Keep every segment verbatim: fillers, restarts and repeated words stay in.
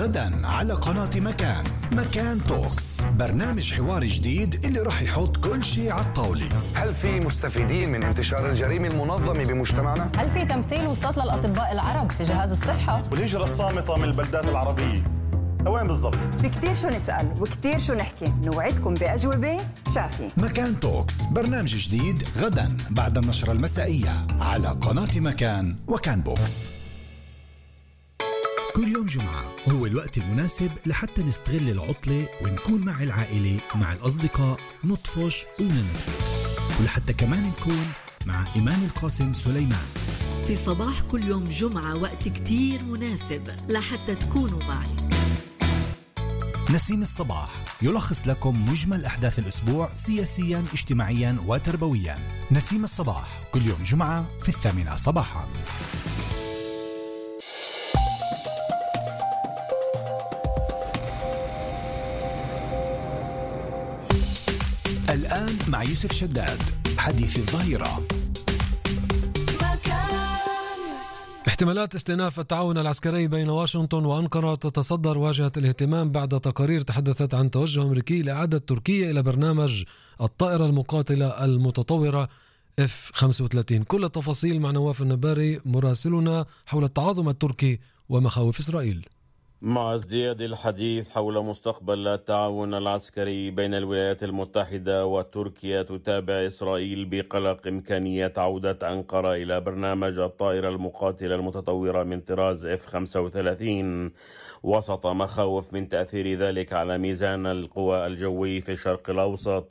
غدا على قناة مكان. مكان توكس، برنامج حواري جديد اللي راح يحط كل شيء على الطاولة. هل في مستفيدين من انتشار الجريمة المنظمة بمجتمعنا؟ هل في تمثيل وسط للأطباء العرب في جهاز الصحة؟ والهجرة الصامتة من البلدات العربية وين بالضبط؟ في كتير شو نسأل وكتير شو نحكي، نوعدكم بأجوبة شافية. مكان توكس، برنامج جديد غدا بعد النشرة المسائية على قناة مكان وكان بوكس. كل يوم جمعة هو الوقت المناسب لحتى نستغل العطلة ونكون مع العائلة مع الأصدقاء، نطفش وننبسط، ولحتى كمان نكون مع إيمان القاسم سليمان في صباح كل يوم جمعة. وقت كتير مناسب لحتى تكونوا معي. نسيم الصباح يلخص لكم مجمل أحداث الأسبوع سياسيا اجتماعيا وتربويا. نسيم الصباح كل يوم جمعة في الثامنة صباحا. الآن مع يوسف شداد، حديث الظهيرة. احتمالات استئناف التعاون العسكري بين واشنطن وأنقرة تتصدر واجهة الاهتمام بعد تقارير تحدثت عن توجه أمريكي لإعادة تركيا إلى برنامج الطائرة المقاتلة المتطورة إف خمسة وثلاثين. كل التفاصيل مع نواف النباري مراسلنا حول التعاظم التركي ومخاوف إسرائيل. مع ازدياد الحديث حول مستقبل التعاون العسكري بين الولايات المتحدة وتركيا، تتابع إسرائيل بقلق إمكانية عودة أنقرة إلى برنامج الطائرة المقاتلة المتطورة من طراز إف خمسة وثلاثين، وسط مخاوف من تأثير ذلك على ميزان القوى الجوي في الشرق الأوسط.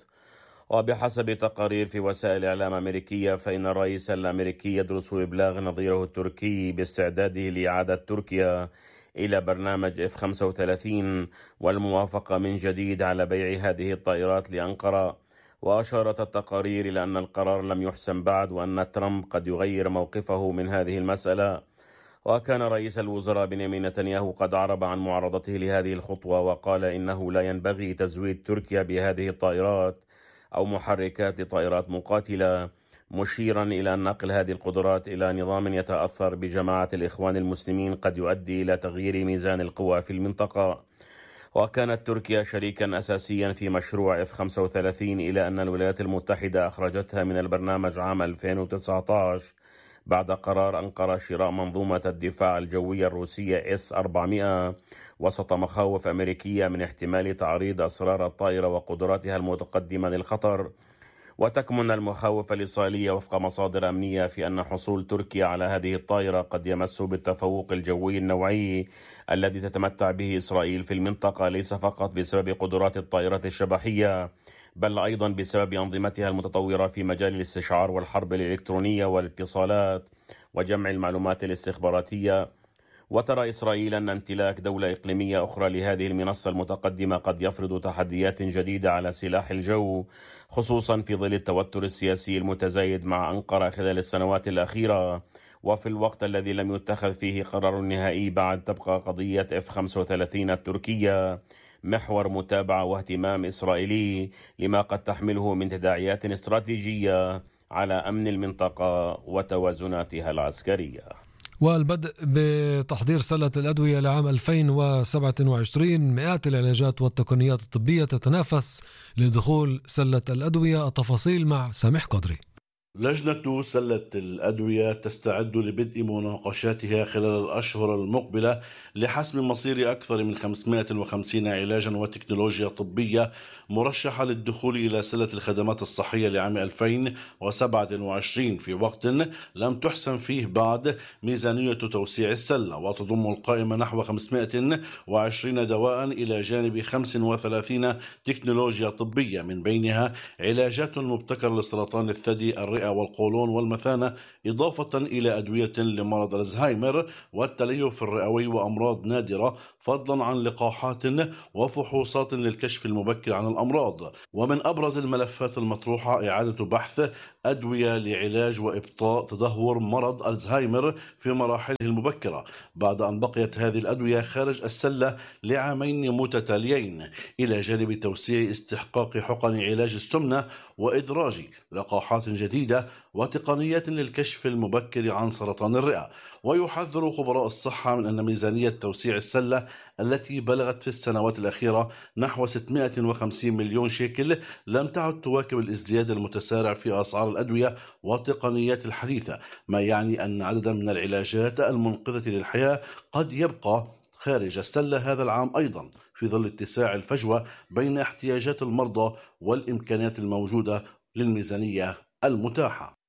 وبحسب تقارير في وسائل إعلام أمريكية، فإن الرئيس الأمريكي يدرس إبلاغ نظيره التركي باستعداده لإعادة تركيا إلى برنامج إف خمسة وثلاثين والموافقة من جديد على بيع هذه الطائرات لأنقرة. وأشارت التقارير إلى أن القرار لم يحسم بعد، وأن ترامب قد يغير موقفه من هذه المسألة. وكان رئيس الوزراء بنيامين نتنياهو قد أعرب عن معارضته لهذه الخطوة، وقال إنه لا ينبغي تزويد تركيا بهذه الطائرات أو محركات لطائرات مقاتلة، مشيرا إلى أن نقل هذه القدرات إلى نظام يتأثر بجماعة الإخوان المسلمين قد يؤدي إلى تغيير ميزان القوى في المنطقة. وكانت تركيا شريكا أساسيا في مشروع إف خمسة وثلاثين، إلى أن الولايات المتحدة أخرجتها من البرنامج عام ألفين وتسعة عشر بعد قرار أنقرة شراء منظومة الدفاع الجوية الروسية إس أربعمائة، وسط مخاوف أمريكية من احتمال تعريض أسرار الطائرة وقدراتها المتقدمة للخطر. وتكمن المخاوف الإسرائيلية وفق مصادر أمنية في أن حصول تركيا على هذه الطائرة قد يمس بالتفوق الجوي النوعي الذي تتمتع به إسرائيل في المنطقة، ليس فقط بسبب قدرات الطائرة الشبحية، بل أيضا بسبب أنظمتها المتطورة في مجال الاستشعار والحرب الإلكترونية والاتصالات وجمع المعلومات الاستخباراتية. وترى إسرائيل أن امتلاك دولة إقليمية أخرى لهذه المنصة المتقدمة قد يفرض تحديات جديدة على سلاح الجو، خصوصا في ظل التوتر السياسي المتزايد مع أنقرة خلال السنوات الأخيرة. وفي الوقت الذي لم يتخذ فيه قرار نهائي بعد، تبقى قضية إف خمسة وثلاثين التركية محور متابعة واهتمام إسرائيلي، لما قد تحمله من تداعيات استراتيجية على أمن المنطقة وتوازناتها العسكرية. والبدء بتحضير سلة الأدوية لعام ألفين وسبعة وعشرين. مئات العلاجات والتقنيات الطبية تتنافس لدخول سلة الأدوية. التفاصيل مع سامح قدري. لجنة سلة الأدوية تستعد لبدء مناقشاتها خلال الأشهر المقبلة لحسم مصير أكثر من خمسمائة وخمسين علاجا وتكنولوجيا طبية مرشحة للدخول إلى سلة الخدمات الصحية لعام ألفين وسبعة وعشرين، في وقت لم تحسم فيه بعد ميزانية توسيع السلة. وتضم القائمة نحو خمسمائة وعشرين دواء إلى جانب خمس وثلاثين تكنولوجيا طبية، من بينها علاجات مبتكرة لسرطان الثدي، الرئة والقولون والمثانة، إضافة إلى أدوية لمرض الزهايمر والتليف الرئوي وأمراض نادرة، فضلا عن لقاحات وفحوصات للكشف المبكر عن الأمراض. ومن أبرز الملفات المطروحة إعادة بحث أدوية لعلاج وإبطاء تدهور مرض الزهايمر في مراحله المبكرة، بعد أن بقيت هذه الأدوية خارج السلة لعامين متتاليين، إلى جانب توسيع استحقاق حقن علاج السمنة وإدراج لقاحات جديدة الحديثة وتقنيات للكشف المبكر عن سرطان الرئة. ويحذر خبراء الصحة من أن ميزانية توسيع السلة التي بلغت في السنوات الأخيرة نحو ستمائة وخمسين مليون شيكل لم تعد تواكب الازدياد المتسارع في أسعار الأدوية والتقنيات الحديثة، ما يعني أن عددا من العلاجات المنقذة للحياة قد يبقى خارج السلة هذا العام أيضا، في ظل اتساع الفجوة بين احتياجات المرضى والإمكانيات الموجودة للميزانية المتاحة.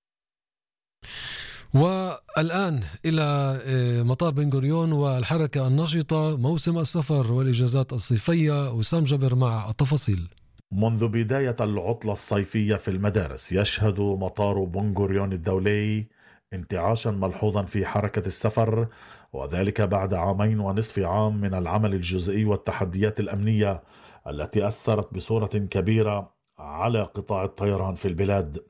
والآن إلى مطار بن غوريون والحركة النشطة، موسم السفر والإجازات الصيفية. وسام جبر مع التفاصيل. منذ بداية العطلة الصيفية في المدارس يشهد مطار بن غوريون الدولي انتعاشا ملحوظا في حركة السفر، وذلك بعد عامين ونصف عام من العمل الجزئي والتحديات الأمنية التي أثرت بصورة كبيرة على قطاع الطيران في البلاد.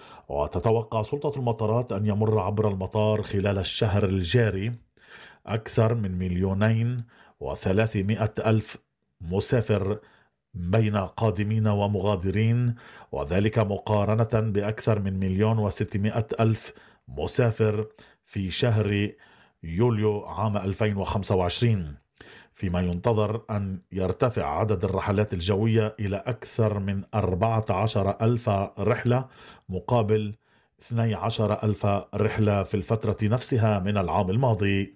وتتوقع سلطة المطارات أن يمر عبر المطار خلال الشهر الجاري أكثر من مليونين وثلاثمائة ألف مسافر بين قادمين ومغادرين، وذلك مقارنة بأكثر من مليون وستمائة ألف مسافر في شهر يوليو عام ألفين وخمسة وعشرين، فيما ينتظر أن يرتفع عدد الرحلات الجوية إلى أكثر من أربعة عشر ألف رحلة مقابل اثني عشر ألف رحلة في الفترة نفسها من العام الماضي.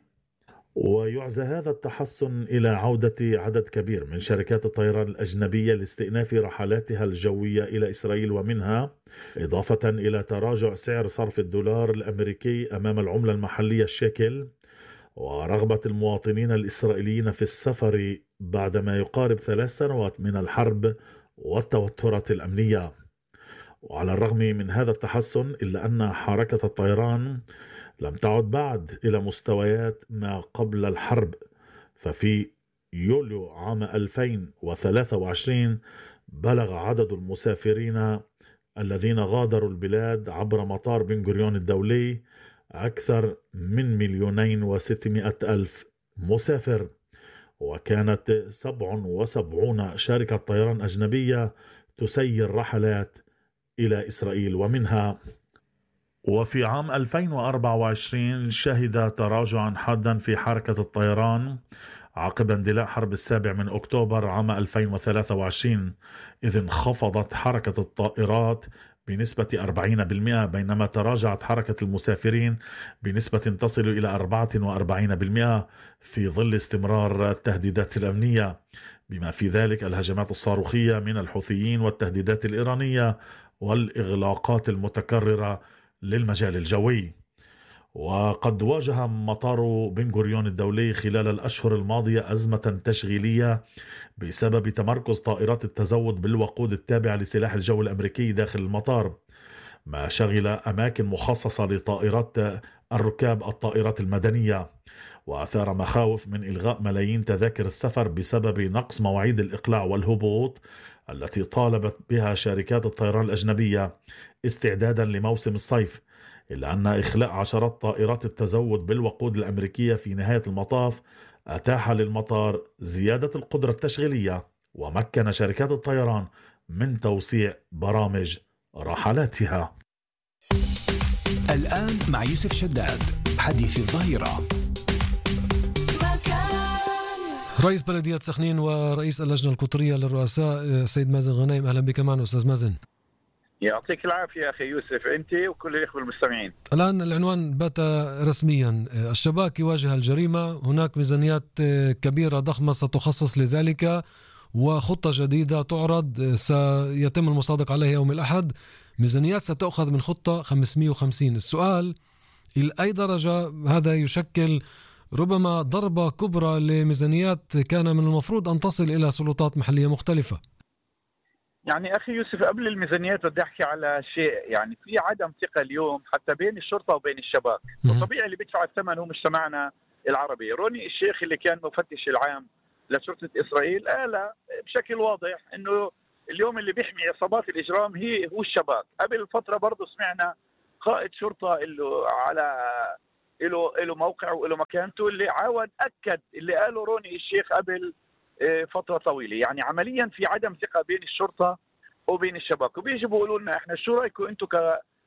ويعزى هذا التحسن إلى عودة عدد كبير من شركات الطيران الأجنبية لاستئناف رحلاتها الجوية إلى إسرائيل ومنها، إضافة إلى تراجع سعر صرف الدولار الأمريكي أمام العملة المحلية الشيكل، ورغبة المواطنين الإسرائيليين في السفر بعد ما يقارب ثلاث سنوات من الحرب والتوترات الأمنية. وعلى الرغم من هذا التحسن إلا أن حركة الطيران لم تعد بعد إلى مستويات ما قبل الحرب، ففي يوليو عام ألفين وثلاثة وعشرين بلغ عدد المسافرين الذين غادروا البلاد عبر مطار بن غوريون الدولي أكثر من مليونين وستمائة ألف مسافر، وكانت سبع وسبعون شركة طيران أجنبية تسير رحلات إلى إسرائيل ومنها. وفي عام ألفين وأربعة وعشرين شهد تراجعا حادا في حركة الطيران عقب اندلاع حرب السابع من أكتوبر عام ألفين وثلاثة وعشرين، إذ انخفضت حركة الطائرات بنسبة أربعين بالمئة، بينما تراجعت حركة المسافرين بنسبة تصل إلى أربعة وأربعين بالمئة في ظل استمرار التهديدات الأمنية، بما في ذلك الهجمات الصاروخية من الحوثيين والتهديدات الإيرانية والإغلاقات المتكررة للمجال الجوي. وقد واجه مطار بن غوريون الدولي خلال الأشهر الماضية أزمة تشغيلية بسبب تمركز طائرات التزود بالوقود التابعة لسلاح الجو الأمريكي داخل المطار، ما شغل أماكن مخصصة لطائرات الركاب الطائرات المدنية، وأثار مخاوف من إلغاء ملايين تذاكر السفر بسبب نقص مواعيد الإقلاع والهبوط التي طالبت بها شركات الطيران الأجنبية استعدادا لموسم الصيف، إلا أن إخلاء عشرات طائرات التزود بالوقود الأمريكية في نهاية المطاف أتاح للمطار زيادة القدرة التشغيلية، ومكن شركات الطيران من توسيع برامج رحلاتها. الآن مع يوسف شداد حديث الظهيرة. رئيس بلدية سخنين ورئيس اللجنة القطرية للرؤساء سيد مازن غنيم، أهلا بك معنا أستاذ مازن. يعطيك العافية أخي يوسف، أنت وكل الإخوة المستمعين. الآن العنوان بات رسميا، الشباك يواجه الجريمة، هناك ميزانيات كبيرة ضخمة ستخصص لذلك وخطة جديدة تعرض سيتم المصادق عليها يوم الأحد، ميزانيات ستأخذ من خطة خمسمائة وخمسين. السؤال إلى أي درجة هذا يشكل ربما ضربة كبرى لميزانيات كان من المفروض أن تصل إلى سلطات محلية مختلفة؟ يعني أخي يوسف، قبل الميزانيات بدي أحكي على شيء، يعني في عدم ثقة اليوم حتى بين الشرطة وبين الشباب، وطبيعي اللي بيدفع الثمن هو مجتمعنا العربي. روني الشيخ اللي كان مفتش العام لشرطة إسرائيل قال بشكل واضح إنه اليوم اللي بيحمي عصابات الإجرام هي هو الشباب. قبل فترة برضه سمعنا قائد شرطة اللي على له له موقع وله مكانته اللي عاود أكد اللي قاله روني الشيخ قبل فترة طويلة. يعني عمليا في عدم ثقة بين الشرطة وبين الشباب، وبيجي بيقولوا لنا احنا شو رايكم انتم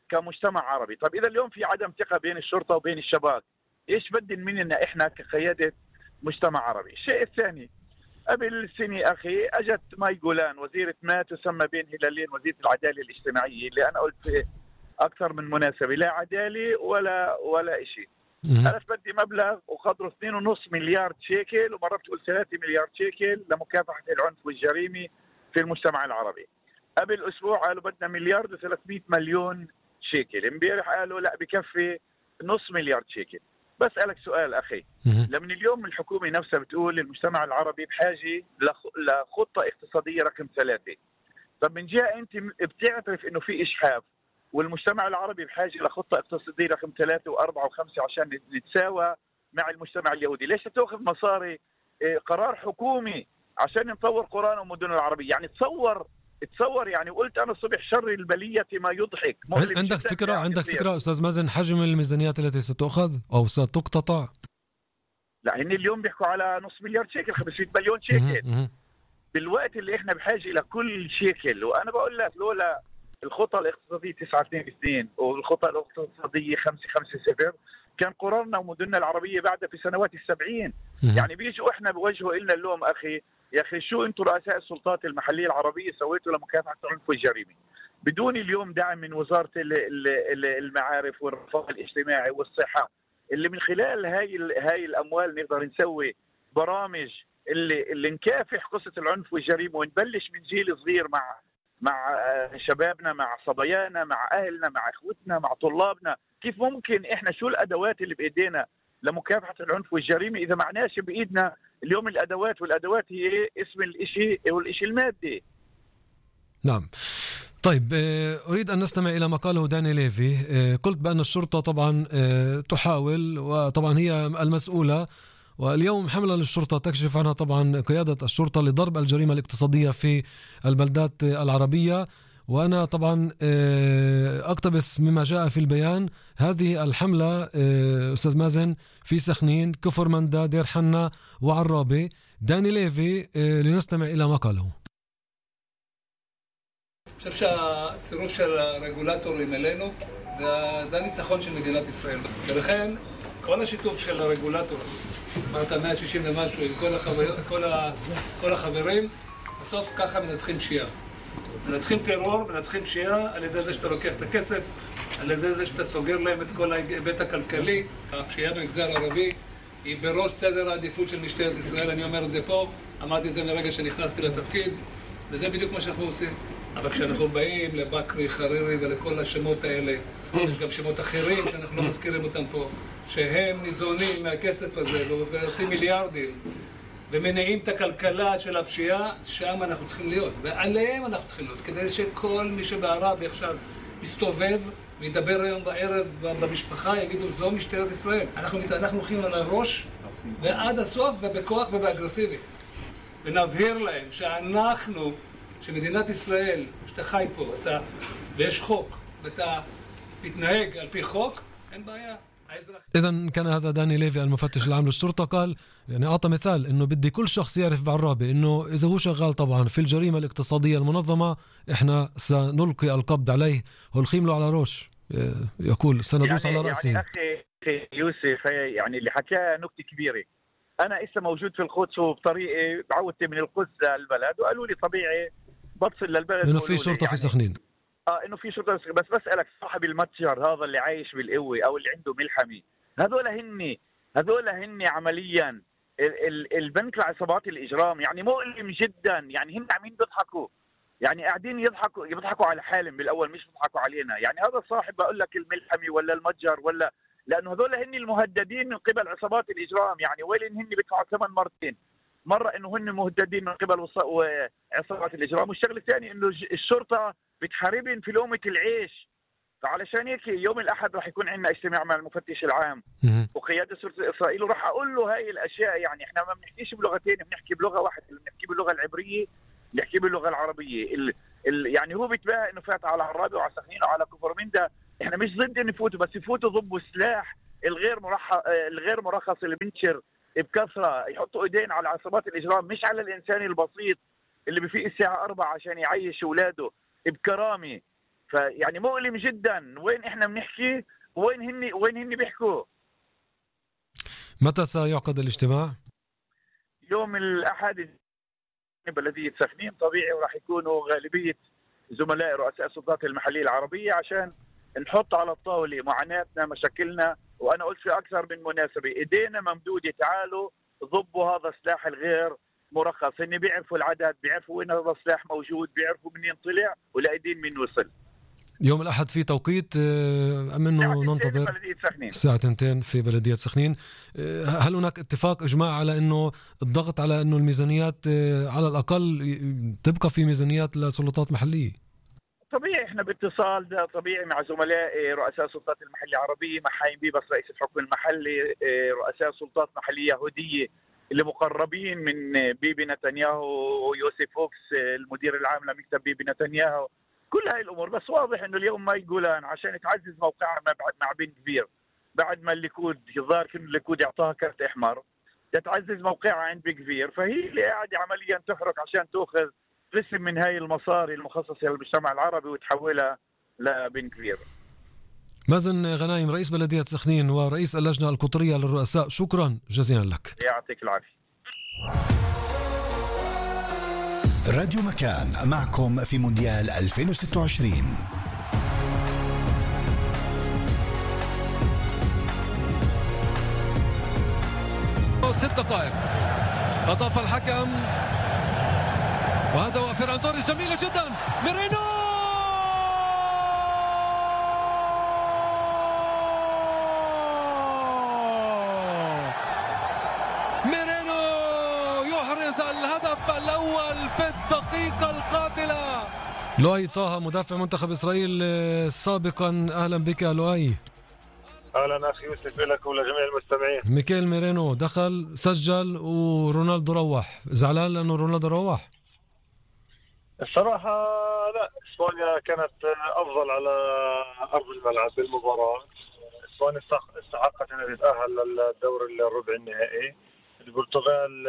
كمجتمع عربي. طب اذا اليوم في عدم ثقه بين الشرطه وبين الشباب، ايش بدن مننا احنا كقياده مجتمع عربي؟ الشيء الثاني، قبل سنه اخي اجت ماي جولان وزيره ما تسمى بين هلالين وزيره العداله الاجتماعيه، اللي انا قلت في اكثر من مناسبه لا عداله ولا ولا شيء. انا بدي مبلغ وقدره اثنين ونص مليار شيكل، ومره بتقول ثلاثة مليار شيكل لمكافحه العنف والجريمه في المجتمع العربي. قبل اسبوع قالوا بدنا مليار وثلاثمئة مليون شيكل، امبارح قالوا لا بكفي نص مليار شيكل. بسألك سؤال أخي، لمن اليوم الحكومة نفسها بتقول المجتمع العربي بحاجة لخطة اقتصادية رقم ثلاثة، طب من جهة أنت بتعترف إنه في إجحاف والمجتمع العربي بحاجة لخطة اقتصادية رقم ثلاثة وأربعة وخمسة عشان نتساوى مع المجتمع اليهودي، ليش تأخذ مصاري قرار حكومي عشان نطور قرآن ومدن العربية؟ يعني تصور تصور يعني قلت انا الصبح شر البليه ما يضحك. عندك فكره عندك فكره استاذ مازن حجم الميزانيات التي ستؤخذ او ستقتطع؟ لا هن اليوم بيحكوا على نص مليار شيكل، خمسمئة مليون شيكل بالوقت اللي احنا بحاجه الى كل شيكل. وانا بقول لك لولا الخطه الاقتصاديه تسعة اثنين اثنين والخطه الاقتصاديه خمسة خمسة صفر كان قرارنا ومدننا العربيه بعدها في سنوات السبعين. يعني بيجوا احنا بوجهوا لنا اللوم اخي، يا اخي شو انتم رؤساء السلطات المحليه العربيه سويتوا لمكافحه العنف والجريمه بدون اليوم دعم من وزاره المعارف والرفاه الاجتماعي والصحه، اللي من خلال هاي هاي الاموال نقدر نسوي برامج اللي اللي نكافح قصه العنف والجريمه ونبلش من جيل صغير مع مع شبابنا، مع صبايانا، مع اهلنا، مع اخوتنا، مع طلابنا. كيف ممكن احنا شو الادوات اللي بايدينا لمكافحه العنف والجريمه اذا معناش بايدنا اليوم الادوات، والادوات هي اسم الشيء والشيء المادي. نعم. طيب أريد أن نستمع إلى ما قاله داني ليفي. قلت بأن الشرطة طبعا تحاول وطبعا هي المسؤولة، واليوم حملة للشرطة تكشف عنها طبعا قيادة الشرطة لضرب الجريمة الاقتصادية في البلدات العربية. وأنا طبعا أقتبس مما جاء في البيان. هذه الحملة أستاذ مازن في سخنين، كفر مندا، دير حنا وعرابة. داني ليفي لنستمع إلى ما قاله. אני חושב שהצירוף של הרגולטורים אלינו זה, זה הניצחון של מדינת ישראל. ולכן כל השיתוף של הרגולטורים, אמרת מאה ושישים ומשהו עם כל, החבר, כל, ה, כל החברים, בסוף ככה מנצחים פשיעה. מנצחים טרור, מנצחים פשיעה על ידי זה שאתה לוקח את הכסף, על ידי זה שאתה סוגר להם את כל ההיבט הכלכלי. הפשיעה במגזר הערבי היא בראש סדר העדיפות של משטרת ישראל, אני אומר את זה פה, אמרתי את זה לרגע שנכנסתי לתפקיד, וזה בדיוק מה שאנחנו עושים. אבל כשאנחנו באים לבקרי, חרירי ולכל השמות האלה, יש גם שמות אחרים שאנחנו לא מזכירים אותם פה, שהם ניזונים מהכסף הזה ועושים מיליארדים ומניעים את הכלכלה של הפשיעה, שם אנחנו צריכים להיות, ועליהם אנחנו צריכים להיות, כדי שכל מי שבערבי עכשיו מסתובב וידבר היום בערב במשפחה, יגידו, זו משטרת ישראל. אנחנו, אנחנו הולכים על הראש ועד הסוף ובכוח ובאגרסיבי. ונבהיר להם שאנחנו, שמדינת ישראל, שאתה חי פה, אתה, ויש חוק, ואתה מתנהג על פי חוק, אין בעיה. إذن كان هذا داني ليفي المفتش العام للشرطة، قال يعني أعطى مثال إنه بدي كل شخص يعرف بعرابة إنه إذا هو شغال طبعا في الجريمة الاقتصادية المنظمة إحنا سنلقي القبض عليه والخيم له على روش، يقول سندوس يعني على رأسه. يعني أخي يوسف يعني اللي حكاه نكتة كبيرة. أنا إسا موجود في القدس وبطريقي بعودت من القدس للبلد وقالوا لي طبيعي بتصل للبلد إنه في شرطة يعني في سخنين. اه انه في شرطه، بس بسالك صاحب المتجر هذا اللي عايش بالقوه او اللي عنده ملحمه، هذول هن هذول هن عمليا ال ال البنك لعصابات الاجرام، يعني مؤلم جدا. يعني هن عم يضحكوا، يعني قاعدين يضحكوا يضحكوا على حالهم بالاول، مش بيضحكوا علينا. يعني هذا صاحب بقول لك الملحمه ولا المتجر ولا، لانه هذول هن المهددين من قبل عصابات الاجرام. يعني ويلين هن بيدفعوا ثمن مرتين، مره انه هن مهددين من قبل عصابات الاجرام، والشغله الثانيه انه الشرطه بتحاربهم في لومة العيش. فعلشان هيك يوم الأحد راح يكون عندنا اجتماع مع المفتش العام وقيادة شرطة إسرائيل، وراح أقول له هاي الأشياء. يعني إحنا ما بنحكيش بلغتين، بنحكي بلغة واحدة، بنحكي باللغة العبرية، بنحكي باللغة العربية. ال... ال... يعني هو بيتباهى إنه فات على عرابة وعلى سخنين وعلى كفر مندا. إحنا مش ضد إن يفوتوا، بس يفوتوا ضبوا السلاح الغير مرخص الغير مرخص اللي بنشر بكثرة، يحطوا إيدين على عصابات الإجرام، مش على الإنسان البسيط اللي بفيق الساعة أربعة عشان يعيش أولاده بكرامة. فيعني مؤلم جدا، وين احنا بنحكي وين هني وين هني بيحكوا. متى سيعقد الاجتماع؟ يوم الأحد بلدية سخنين طبيعي، وراح يكونوا غالبية زملاء رؤساء السلطات المحلية العربية عشان نحط على الطاولة معاناتنا مشاكلنا. وأنا قلت في أكثر من مناسبة إيدينا ممدودة، تعالوا ضبوا هذا السلاح الغير مرخص. هن بيعرفوا العدد، بيعرفوا وين هذا السلاح موجود، بيعرفوا منين طلع ولاقيين مين وصل. يوم الأحد في توقيت أم أنه ننتظر الساعة تنتين في بلدية سخنين؟ هل هناك اتفاق إجماع على أنه الضغط على أنه الميزانيات على الأقل تبقى في ميزانيات لسلطات محلية؟ طبيعي احنا باتصال ده طبيعي مع زملاء رؤساء السلطات المحلية العربية، مع حايم بيبس رئيس الحكم المحلي، رؤساء سلطات محلية يهودية اللي مقربين من بيبي نتنياهو، ويوسف فوكس المدير العام لمكتب بيبي نتنياهو، كل هاي الامور. بس واضح انه اليوم ما يقولان عشان تعزز موقعها مع بن كبير بعد ما الليكود الظاهر كان الليكود يعطاها كرت احمر تتعزز موقعها عند بن كبير، فهي اللي قاعده عمليا تحرك عشان تاخذ قسم من هاي المصاري المخصصه للمجتمع العربي وتحولها لبن كبير. مازن غنايم رئيس بلدية سخنين ورئيس اللجنة القطرية للرؤساء، شكرا جزيلا لك. يعطيك العافية. راديو مكان معكم في مونديال ألفين وستة وعشرين. ست دقائق أضاف الحكم، وهذا هو فيران توريس جميلة جدا. ميرينو ميرينو يحرز الهدف الأول في الدقيقة القاتلة. لؤي طه مدافع منتخب إسرائيل سابقا، أهلا بك لؤي. اهلا اخي يوسف لك ولجميع المستمعين. ميكيل ميرينو دخل سجل ورونالدو روح، زعلان لانه رونالدو روح؟ الصراحه لا، اسبانيا كانت افضل على ارض الملعب بالمباراه. اسبانيا استحقت انها تتاهل للدور الربع النهائي. البرتغال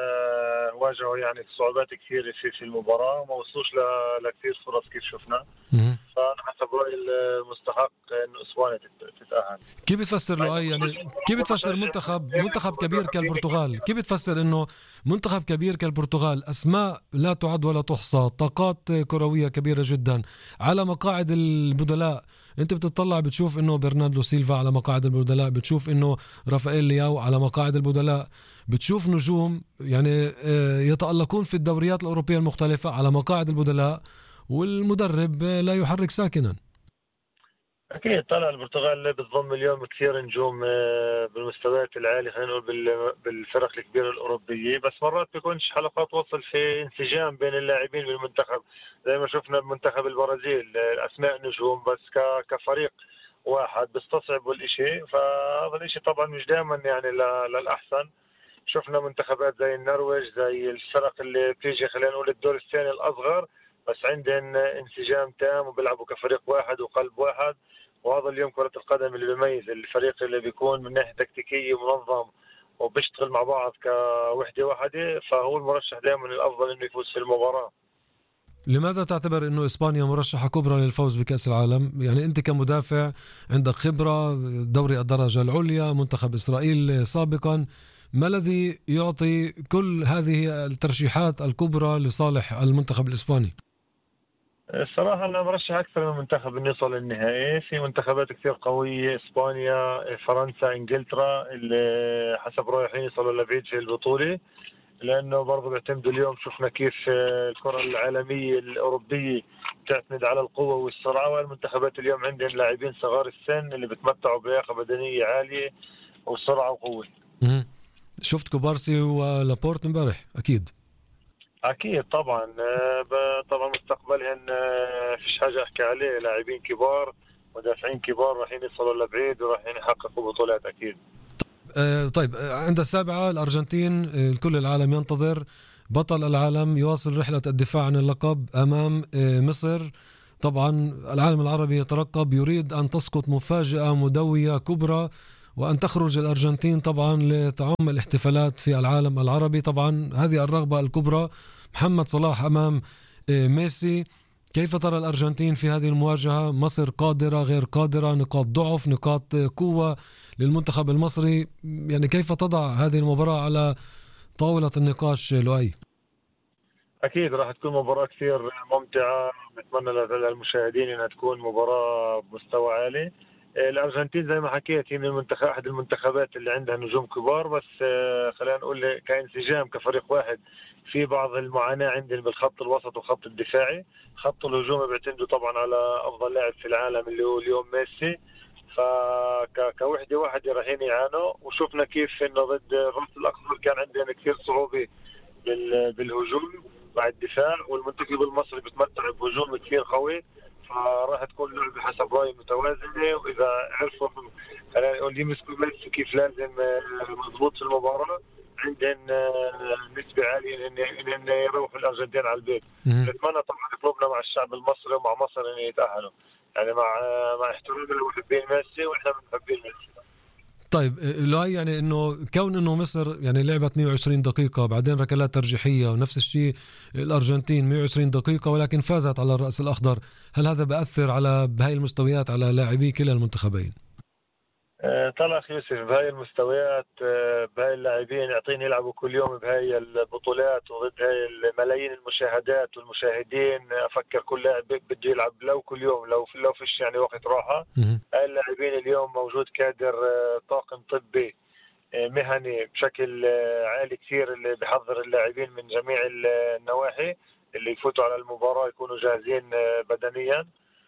واجهوا يعني صعوبات كثيره في في المباراه وما وصلوش لكثير فرص كيف شفنا. فانا حسب رايي المستحق انه اسبانيا تتاهل. كيف بتفسر لؤي يعني كيف بتفسر منتخب منتخب كبير كالبرتغال؟ كيف بتفسر انه منتخب كبير كالبرتغال، اسماء لا تعد ولا تحصى، طاقات كرويه كبيره جدا، على مقاعد البدلاء انت بتطلع بتشوف انه برناردو سيلفا على مقاعد البدلاء، بتشوف انه رافائيل لياو على مقاعد البدلاء، بتشوف نجوم يعني يتألقون في الدوريات الأوروبية المختلفة على مقاعد البدلاء، والمدرب لا يحرك ساكنا. أكيد طلع البرتغال بتضم اليوم كثير نجوم بالمستويات العالية، خلينا نقول بالفرق الكبيرة الأوروبية، بس مرات بيكونش حلقات وصل في انسجام بين اللاعبين بالمنتخب، زي ما شفنا بمنتخب البرازيل أسماء نجوم بس كفريق واحد بستصعبوا الإشي، فهذا الإشي طبعا مش دائما يعني للأحسن. شفنا منتخبات زي النرويج، زي الفرق اللي بتيجي خلينا نقول الدور الثاني الأصغر، بس عندهم انسجام تام وبيلعبوا كفريق واحد وقلب واحد، وهذا اليوم كرة القدم اللي بيميز الفريق اللي بيكون من ناحية تكتيكية منظم وبيشتغل مع بعض كوحدة واحدة، فهو المرشح دائما الأفضل إنه يفوز في المباراة. لماذا تعتبر إنه إسبانيا مرشحة كبرى للفوز بكأس العالم؟ يعني أنت كمدافع عندك خبرة، دوري الدرجة العليا، منتخب إسرائيل سابقا، ما الذي يعطي كل هذه الترشيحات الكبرى لصالح المنتخب الإسباني؟ الصراحة أنا مرشح أكثر من منتخب إنه يوصل للنهائي. في منتخبات كثير قوية، إسبانيا، فرنسا، إنجلترا، اللي حسب رايحين يوصلوا لبعيد في البطولة، لأنه برضو بيعتمدوا اليوم. شفنا كيف الكرة العالمية الأوروبية تعتمد على القوة والسرعة، والمنتخبات اليوم عندهم لاعبين صغار السن اللي بتمتعوا بلياقة بدنية عالية وسرعة وقوة. شفت كوبارسي ولابورت امبارح؟ أكيد أكيد طبعا طبعا مستقبلهم فيش حاجة أحكي عليه، لاعبين كبار مدافعين كبار رايحين يوصلوا لبعيد ورايحين يحققوا بطولات أكيد. طيب عند السابعة الأرجنتين، الكل العالم ينتظر بطل العالم يواصل رحلة الدفاع عن اللقب أمام مصر. طبعا العالم العربي يترقب، يريد أن تسقط مفاجأة مدوية كبرى وأن تخرج الأرجنتين طبعا لتعم الاحتفالات في العالم العربي. طبعا هذه الرغبة الكبرى. محمد صلاح أمام ميسي، كيف ترى الأرجنتين في هذه المواجهة؟ مصر قادرة غير قادرة، نقاط ضعف نقاط قوة للمنتخب المصري، يعني كيف تضع هذه المباراة على طاولة النقاش لؤي؟ أكيد راح تكون مباراة كثير ممتعة، نتمنى للمشاهدين أنها تكون مباراة بمستوى عالي. الأرجنتين زي ما حكيت هي من المنتخب أحد المنتخبات اللي عندها نجوم كبار، بس خلينا نقول كانسجام كفريق واحد في بعض المعاناة عندهم بالخط الوسط والخط الدفاعي. خط الهجوم بيعتمدوا طبعا على أفضل لاعب في العالم اللي هو اليوم ميسي، فكوحدة واحدة رايحين يعانوا. وشفنا كيف إنه ضد الرأس الأخضر كان عندنا كثير صعوبة بالهجوم مع الدفاع، والمنتخب المصري بتمتع بهجوم كثير قوي، فراح تكون لعبة حسب رأيي متوازنة. وإذا عرفوا خلينا نقول يمسكوا ميسي كيف لازم مضبوط في المباراة، عندهم نسبة عالية إن إن يروحوا الأرجنتين على البيت. نتمنى طبعا يطلبنا مع الشعب المصري ومع مصر إن يتأهلوا، يعني مع مع احترامنا لمحبين ميسي وإحنا محبين ميسي. طيب لؤي، يعني انه كون انه مصر يعني لعبت مئة وعشرين دقيقة بعدين ركلات ترجيحية، ونفس الشيء الأرجنتين مئة وعشرين دقيقة ولكن فازت على الرأس الأخضر، هل هذا بأثر على بهاي المستويات على لاعبي كلا المنتخبين؟ طلع أخي يوسف بهاي المستويات بهاي اللاعبين يعطين يلعبوا كل يوم بهاي البطولات وضد هاي الملايين المشاهدات والمشاهدين. أفكر كل لاعب بده يلعب لو كل يوم لو لو فيش يعني وقت راحة. هاي اللاعبين اليوم موجود كادر طاقم طبي مهني بشكل عالي كثير اللي بيحضر اللاعبين من جميع النواحي اللي يفوتوا على المباراة يكونوا جاهزين بدنيا،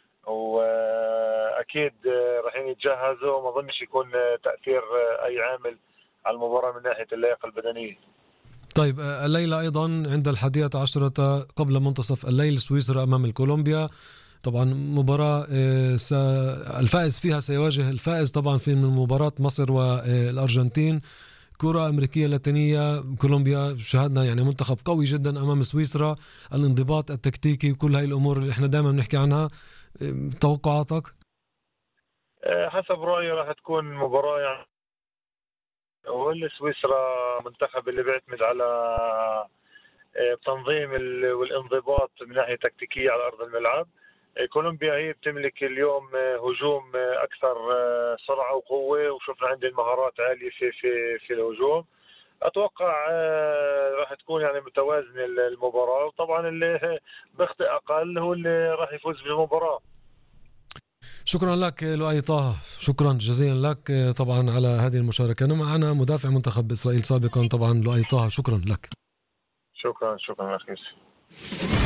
وأكيد راح يتجهزوا وما ظنش يكون تأثير أي عامل على المباراة من ناحية اللياقة البدنية. طيب الليلة أيضا عند الحادية عشرة قبل منتصف الليل سويسرا أمام الكولومبيا، طبعا مباراة الفائز فيها سيواجه الفائز طبعا في مباراة مصر والأرجنتين. كرة أمريكية لاتينية، كولومبيا شاهدنا يعني منتخب قوي جدا أمام سويسرا، الانضباط التكتيكي وكل هاي الأمور اللي احنا دائما بنحكي عنها، توقعاتك؟ حسب رأيي راح تكون مباراة يعني واللي سويسرا منتخب اللي بيعتمد على التنظيم والانضباط من ناحية تكتيكية على أرض الملعب. كولومبيا هي بتملك اليوم هجوم أكثر سرعة وقوة، وشفنا عندهم مهارات عالية في في في الهجوم. أتوقع راح تكون يعني متوازنة المباراة، وطبعا اللي بيخطئ أقل هو اللي راح يفوز بالمباراة. شكرا لك لؤي طه، شكرا جزيلا لك طبعا على هذه المشاركة. معنا مدافع منتخب إسرائيل سابقا طبعا لؤي طه، شكرا لك. شكرا شكرا أخي.